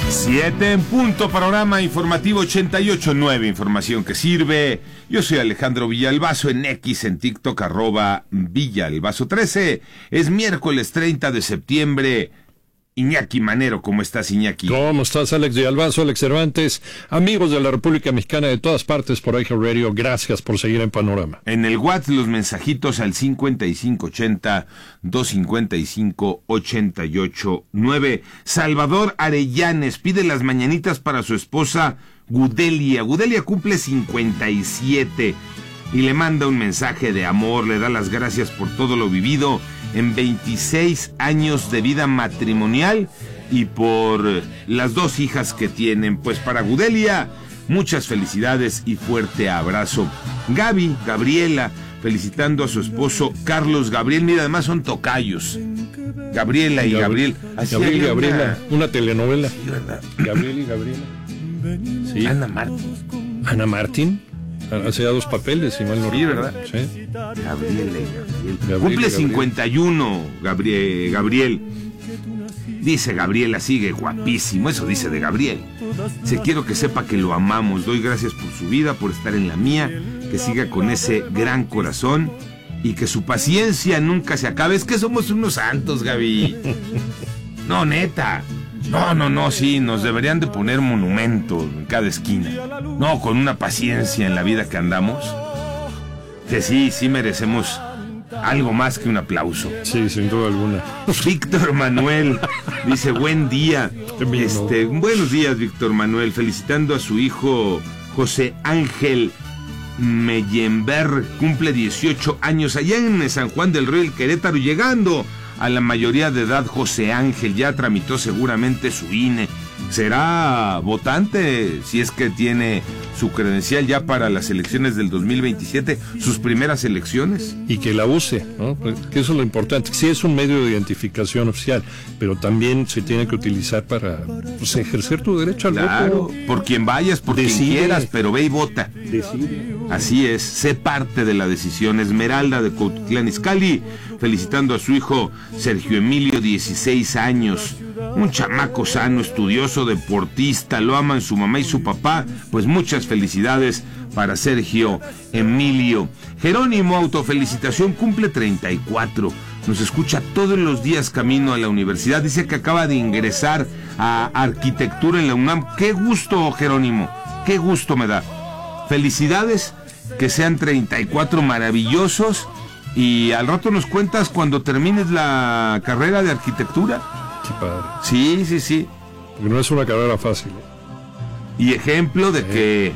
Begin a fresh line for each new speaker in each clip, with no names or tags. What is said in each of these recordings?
7 en punto, panorama informativo 88.9, información que sirve. Yo soy Alejandro Villalbazo, en X, en TikTok, @Villalbazo13. Es miércoles 30 de septiembre. Iñaki Manero, ¿cómo estás, Iñaki?
¿Cómo estás, Alex Villalbazo, Alex Cervantes? Amigos de la República Mexicana de todas partes por iHeartRadio, gracias por seguir en Panorama.
En el WhatsApp, los mensajitos al 5580-255-88-9. Salvador Arellanes pide las mañanitas para su esposa Gudelia. Gudelia cumple 57 y le manda un mensaje de amor, le da las gracias por todo lo vivido en 26 años de vida matrimonial y por las 2 hijas que tienen. Pues para Gudelia, muchas felicidades y fuerte abrazo. Gabriela, felicitando a su esposo Carlos Gabriel. Mira, además son tocayos. Gabriela y Gabriel.
Gabriel y Gabriela, una telenovela.
Sí, ¿verdad?
Gabriel y Gabriela. Sí.
Ana Martín.
Ana Martín. Hacía 2 papeles, si mal no recuerdo.
¿Verdad?
Sí.
Gabriela y Gabriel. Cumple 51, Gabriel. Dice Gabriela, sigue guapísimo, eso dice de Gabriel. Quiero que sepa que lo amamos, doy gracias por su vida, por estar en la mía, que siga con ese gran corazón y que su paciencia nunca se acabe. Es que somos unos santos, Gaby. No, neta. No, sí, nos deberían de poner monumento en cada esquina. No, con una paciencia en la vida que andamos. Que sí merecemos algo más que un aplauso.
Sí, sin duda alguna.
Víctor Manuel dice, buen día. Buenos días, Víctor Manuel, felicitando a su hijo José Ángel Mellenberg, cumple 18 años allá en San Juan del Río, el Querétaro, llegando a la mayoría de edad. José Ángel ya tramitó seguramente su INE. Será votante si es que tiene su credencial ya para las elecciones del 2027, sus primeras elecciones.
Y que la use, ¿no? Que eso es lo importante. Sí es un medio de identificación oficial, pero también se tiene que utilizar para ejercer tu derecho al voto.
Claro, por quien vayas, por quien quieras, pero ve y vota.
Decide.
Así es, sé parte de la decisión. Esmeralda de Cuautitlán Izcalli, felicitando a su hijo Sergio Emilio, 16 años. Un chamaco sano, estudioso, deportista, lo aman su mamá y su papá. Pues muchas felicidades para Sergio Emilio. Jerónimo, autofelicitación, cumple 34. Nos escucha todos los días camino a la universidad. Dice que acaba de ingresar a arquitectura en la UNAM. Qué gusto, Jerónimo, qué gusto me da. Felicidades, que sean 34 maravillosos. Y al rato nos cuentas cuando termines la carrera de arquitectura.
Qué padre.
Sí.
Porque no es una carrera fácil.
Y ejemplo de que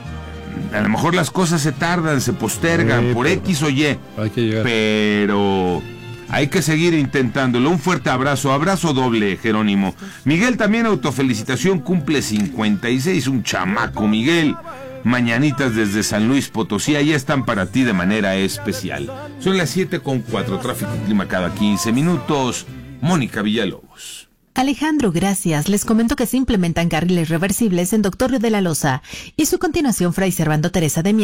a lo mejor las cosas se tardan, se postergan por X o Y.
Hay que llegar.
Pero hay que seguir intentándolo. Un fuerte abrazo doble, Jerónimo. Miguel también, autofelicitación, cumple 56, un chamaco, Miguel. Mañanitas desde San Luis Potosí, ahí están para ti de manera especial. Son las 7:04, tráfico y clima cada 15 minutos. Mónica Villalobos.
Alejandro, gracias. Les comento que se implementan carriles reversibles en Doctor Río de la Loza y su continuación Fray Servando Teresa de Mier.